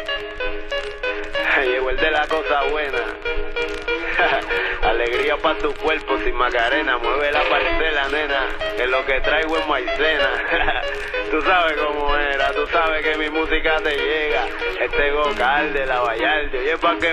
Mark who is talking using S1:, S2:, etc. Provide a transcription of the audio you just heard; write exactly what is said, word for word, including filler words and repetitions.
S1: Llegó el de la cosa buena. Alegría pa' tu cuerpo sin Macarena. Mueve la parcela, nena, que lo que traigo es maicena. Tú sabes cómo era, tú sabes que mi música te llega. Este vocal de la Vallarde, oye, pa' que